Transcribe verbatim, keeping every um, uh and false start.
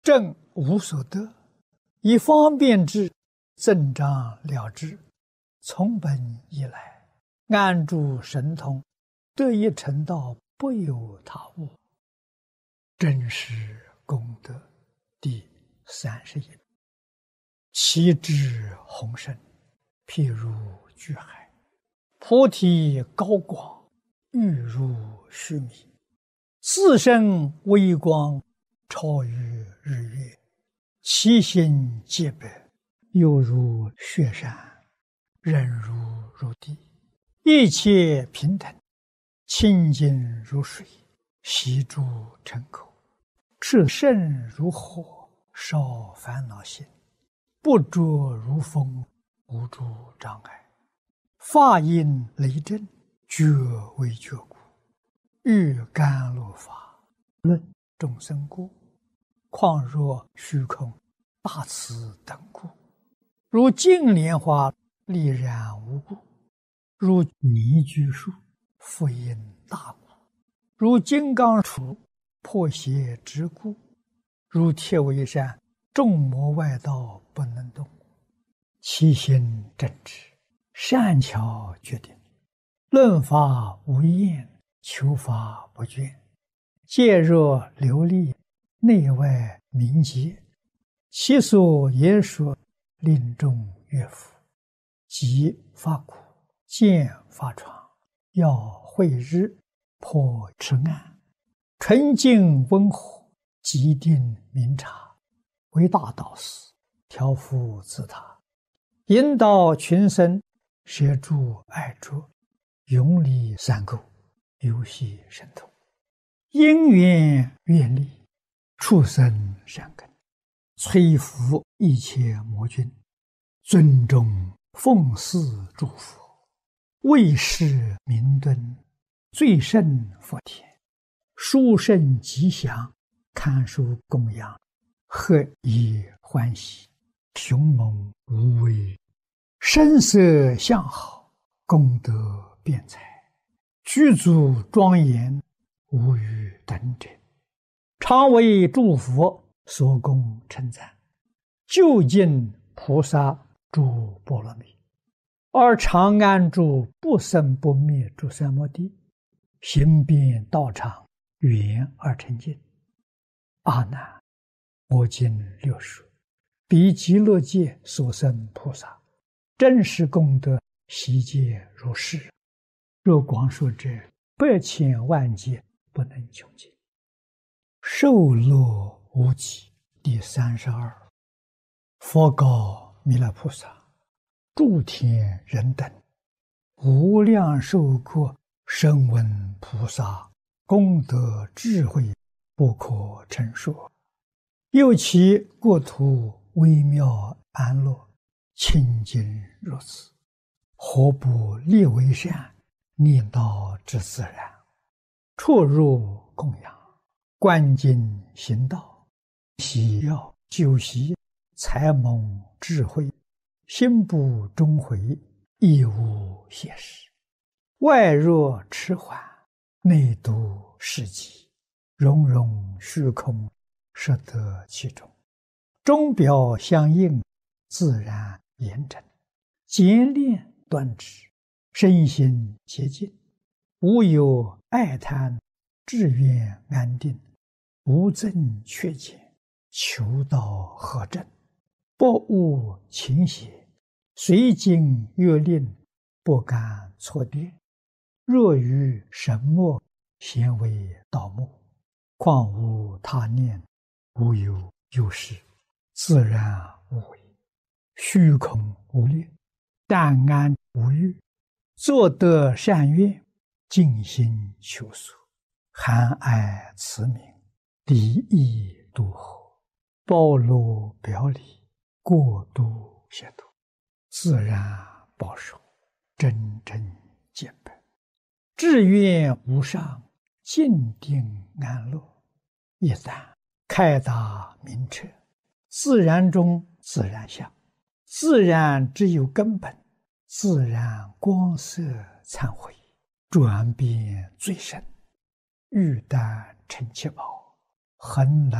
正无所得，以方便之，增长了之。从本以来，安住神通，得以成道，不由他物。真实功德第三十一。其智宏深，譬如巨海；菩提高广，欲如须弥。自身微光，超于日月。其心洁白，犹如雪山，忍如如地。一切平等，清净如水，悉诸尘口。炽盛如火，烧烦恼心。不着如风，无诸障碍。法音雷震，觉为觉故。欲甘露法，论众生故。况若虚空，大慈等故。如净莲花，丽然无故。如泥居树，复因大故。如金刚杵，破邪之故。如铁围山，众魔外道不能动。其心正直，善巧决定。论法无厌，求法不倦。戒若流利，内外明洁。其所言说，令众悦服。即发苦，见发疮，要慧日，破痴暗。纯净温和，极定明察。为大导师，调伏自他，引导群生，摄诸爱着，永离三垢，游戏神通。因缘愿力，畜生善根，摧伏一切魔君。尊重奉祀诸佛，为世明敦，最胜佛田。殊胜吉祥，堪属供养。何以欢喜，雄猛无畏。声色相好，功德辩才。具足庄严，无与等者。常为诸佛所供称赞，究竟菩萨诸波罗蜜。而常安住不生不灭诸三摩地，行遍道场，圆而成净。阿难，我今六说，彼极乐界所生菩萨，真实功德悉皆如是。若广说者，百千万劫不能穷尽。受乐无极第三十二。佛告弥勒菩萨：诸天人等，无量寿国声闻菩萨，功德智慧不可称说。又其国土微妙安乐，清净如此，何不立为善，念道之自然？出入供养，观经行道，喜要修习，才蒙智慧，心不终悔，亦无邪事。外若迟缓，内度世极，融融虚空，摄得其中。钟表相应，自然严整。简练端直，身心洁净，无有爱贪，志愿安定，无增缺减，求道合正，不误情邪，随经阅令，不敢错跌。若于神墨，咸为盗墓，况无他念，无有有事，自然无为，虚空无虑，淡安无欲，作得善愿，尽心求索，含爱慈悯，离意度合，包罗表里，过度协度，自然保守，真正洁白，志愿无上，静定安乐。一旦开达明彻，自然中自然相，自然只有根本，自然光色忏悔，转变最深，欲但成其宝，恒来